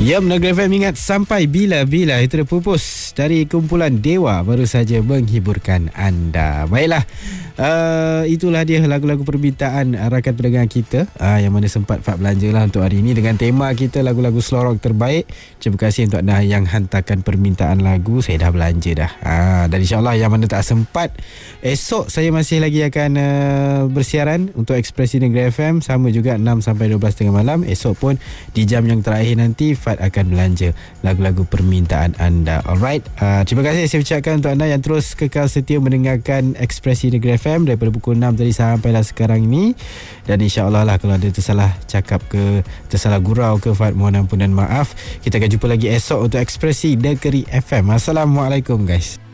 Ya, Negeri FM ingat sampai bila-bila. Itu dia pupus dari kumpulan Dewa baru saja menghiburkan anda. Baiklah, itulah dia lagu-lagu permintaan rakan pendengar kita yang mana sempat Fat belanja lah untuk hari ini dengan tema kita lagu-lagu slow rock terbaik. Terima kasih untuk anda yang hantarkan permintaan lagu. Saya dah belanja dah. Dan insyaAllah yang mana tak sempat, esok saya masih lagi akan bersiaran untuk Ekspresi Negeri FM. Sama juga 6 sampai 12 tengah malam. Esok pun di jam yang terakhir nanti Fat akan belanja lagu-lagu permintaan anda. Alright, terima kasih saya ucapkan untuk anda yang terus kekal setia mendengarkan Ekspresi Negeri FM daripada pukul 6 tadi sampailah sekarang ini. Dan insyaAllah lah kalau ada tersalah cakap ke, tersalah gurau ke, Fat mohon ampun dan maaf. Kita akan jumpa lagi esok untuk Ekspresi Negeri FM. Assalamualaikum guys.